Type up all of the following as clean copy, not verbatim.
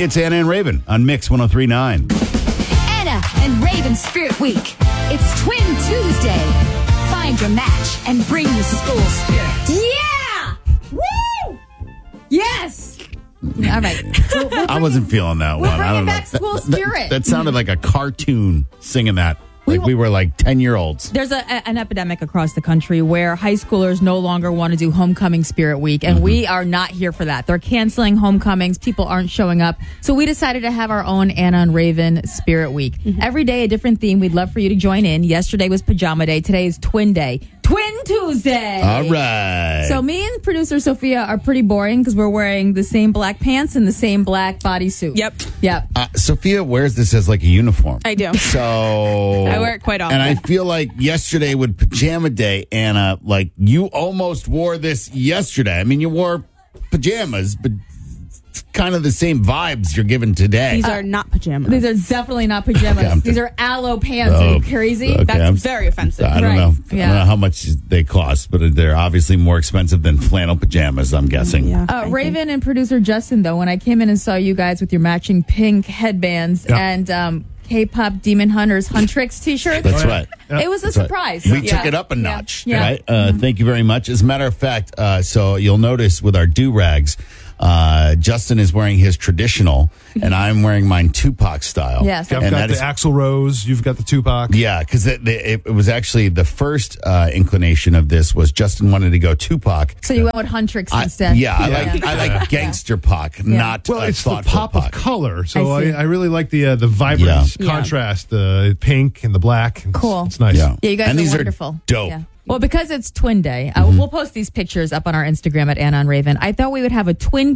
It's Anna and Raven on Mix 103.9. Anna and Raven Spirit Week. It's Twin Tuesday. Find your match and bring the school spirit. Yeah! Woo! Yes! All right. I wasn't feeling that we're one. I don't bringing know. back school spirit. That sounded like a cartoon singing that. Like we were like 10-year-olds. There's an epidemic across the country where high schoolers no longer want to do homecoming spirit week, and we are not here for that. They're canceling homecomings. People aren't showing up. So we decided to have our own Anna and Raven Spirit Week. Every day a different theme. We'd love for you to join in. Yesterday was Pajama Day. Today is Twin Day. Twin Tuesday. All right. So me and producer Sophia are pretty boring because we're wearing the same black pants and the same black bodysuit. Yep. Sophia wears this as like a uniform. I do. So I wear it quite often. And I feel like yesterday with Pajama Day, Anna, like you almost wore this yesterday. I mean, you wore pajamas, but it's kind of the same vibes you're giving today. These are not pajamas. These are definitely not pajamas. Okay, These are aloe pants. Are you crazy? Okay, That's very offensive. I don't Right. know. I Yeah. don't know how much they cost, but they're obviously more expensive than flannel pajamas, I'm guessing. Yeah. Raven and producer Justin, though, when I came in and saw you guys with your matching pink headbands and K-pop Demon Hunters Huntrix t-shirts, That's right. it was a That's right. surprise. We took it up a notch, Yeah. right? Thank you very much. As a matter of fact, so you'll notice with our do-rags, Justin is wearing his traditional, and I'm wearing mine Tupac style. Yes. I've And got that the Axl Rose. You've got the Tupac. Yeah, because it was actually the first inclination of this was Justin wanted to go Tupac. So you went with Huntrix instead. I like gangster Pac, not Well, it's the thoughtful pop of Pac. color. So I see. I really like the vibrant Yeah. contrast, the pink and the black. Cool. It's nice. Yeah. Yeah, you guys And are these are wonderful. dope. Yeah. Well, because it's Twin Day, we'll post these pictures up on our Instagram at Anna and Raven. I thought we would have a twin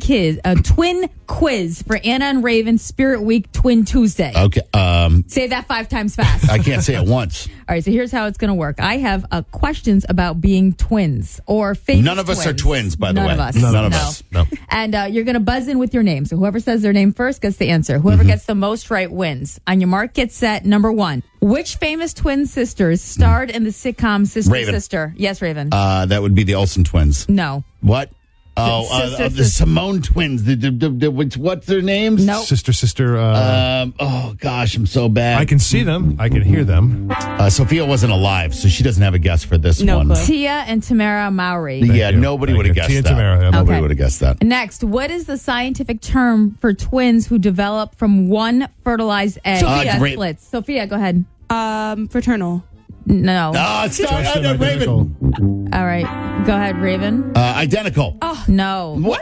quiz for Anna and Raven Spirit Week Twin Tuesday. Okay, Say that 5 times fast. I can't say it once. All right, so here's how it's going to work. I have questions about being twins or famous None of us are twins, by the way. None of us. None of No. us. No. And you're going to buzz in with your name. So whoever says their name first gets the answer. Whoever gets the most right wins. On your mark, get set. Number 1. Which famous twin sisters starred in the sitcom Sister Raven. Sister? Yes, Raven. That would be the Olsen twins. No. What? Sister, The Simone twins. What's their names? Nope. Sister. Oh gosh, I'm so bad. I can see them. I can hear them. Sophia wasn't alive, so she doesn't have a guess for this No one. clue. Tia and Tamara Mowry. Yeah, you. nobody Thank would have you. guessed Tia that. Tamara, yeah. Nobody Okay. would have guessed that. Next, what is the scientific term for twins who develop from one fertilized egg? Sophia. Ra- Splits. Sophia, go ahead. Fraternal. No. It's Justin, not Raven. identical. All right. Go ahead, Raven. Identical. No. What?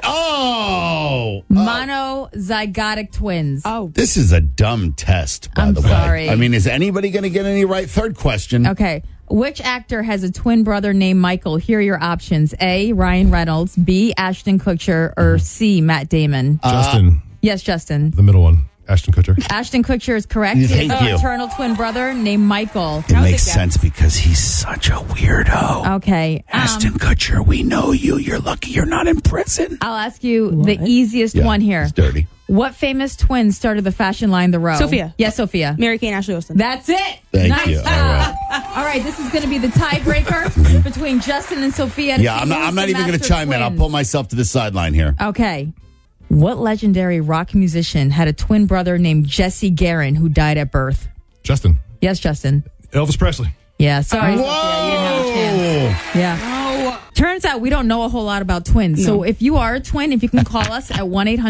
Oh. Monozygotic twins. Oh. This is a dumb test, by I'm the way. sorry. I mean, is anybody going to get any right? Third question. Okay. Which actor has a twin brother named Michael? Here are your options. A, Ryan Reynolds. B, Ashton Kutcher. Or C, Matt Damon. Justin, Yes, Justin. the middle one. Ashton Kutcher. Ashton Kutcher is correct. Thank He has a you. maternal twin brother named Michael. It makes sense because he's such a weirdo. Okay. Ashton Kutcher, we know you. You're lucky you're not in prison. I'll ask you the easiest one here. It's dirty. What famous twin started the fashion line The Row? Sophia. Yes, Sophia. Mary Kay and Ashley Olsen. That's it. Thank nice you. job. All right, this is going to be the tiebreaker between Justin and Sophia. to Yeah, see I'm who's not the even going to master chime in. I'll twins. pull myself to the sideline here. Okay. What legendary rock musician had a twin brother named Jesse Garin who died at birth? Justin. Yes, Justin. Elvis Presley. Yeah, sorry, Whoa! Sophia. You didn't have a chance. Yeah. Turns out we don't know a whole lot about twins. So if you are a twin, if you can call us at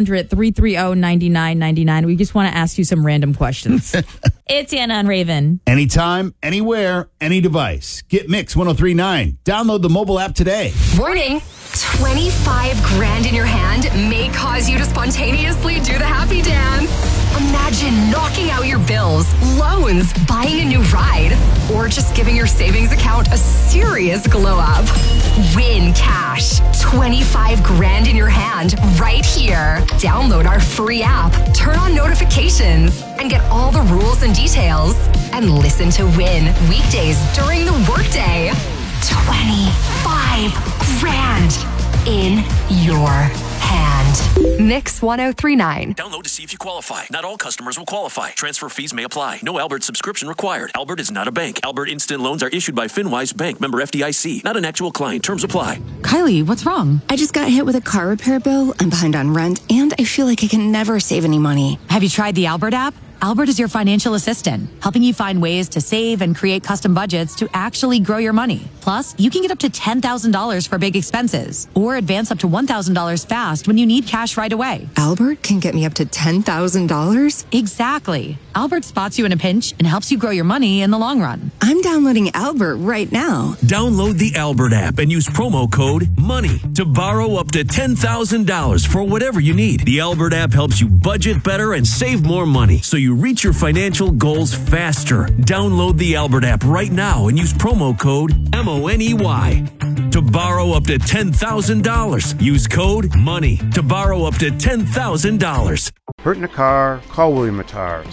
1-800-330-9999, we just want to ask you some random questions. It's Anna and Raven. Anytime, anywhere, any device. Get Mix 103.9. Download the mobile app today. Warning, 25 grand in your hand may cause you to spontaneously do the happy dance. Imagine knocking out your bills, loans, buying a new ride, or just giving your savings account a serious glow up. Win cash, 25 grand in your hand right here. Download our free app, turn on notifications, and get all the rules and details. And listen to Win weekdays during the workday. 25 grand in your hand. Mix 1039. Download to see if you qualify. Not all customers will qualify. Transfer fees may apply. No Albert subscription required. Albert is not a bank. Albert Instant Loans are issued by FinWise Bank, member FDIC. Not an actual client. Terms apply. Kylie, what's wrong? I just got hit with a car repair bill. I'm behind on rent, and I feel like I can never save any money. Have you tried the Albert app? Albert is your financial assistant, helping you find ways to save and create custom budgets to actually grow your money. Plus, you can get up to $10,000 for big expenses or advance up to $1,000 fast when you need cash right away. Albert can get me up to $10,000? Exactly. Albert spots you in a pinch and helps you grow your money in the long run. I'm downloading Albert right now. Download the Albert app and use promo code MONEY to borrow up to $10,000 for whatever you need. The Albert app helps you budget better and save more money so you reach your financial goals faster. Download the Albert app right now and use promo code MONEY to borrow up to $10,000. Use code MONEY to borrow up to $10,000. Hurt in a car? Call William Attar,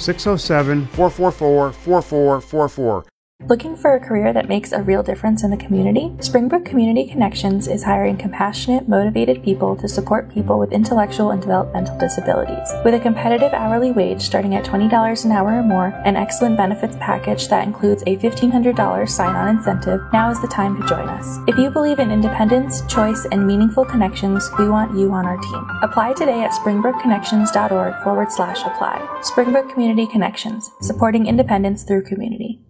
607-444-4444. Looking for a career that makes a real difference in the community? Springbrook Community Connections is hiring compassionate, motivated people to support people with intellectual and developmental disabilities. With a competitive hourly wage starting at $20 an hour or more, an excellent benefits package that includes a $1,500 sign-on incentive, now is the time to join us. If you believe in independence, choice, and meaningful connections, we want you on our team. Apply today at springbookconnections.org/apply. Springbrook Community Connections, supporting independence through community.